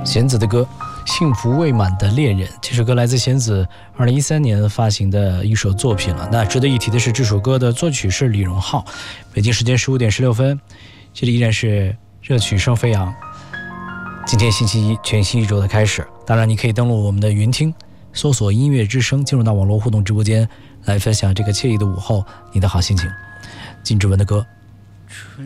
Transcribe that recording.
弦子的歌《幸福未满的恋人》，这首歌来自弦子2013年发行的一首作品了。那值得一提的是，这首歌的作曲是李荣浩。北京时间15点16分，这里依然是热曲声飞扬。今天星期一，全新一周的开始。当然，你可以登录我们的云听，搜索音乐之声，进入到网络互动直播间，来分享这个惬意的午后你的好心情。金志文的歌。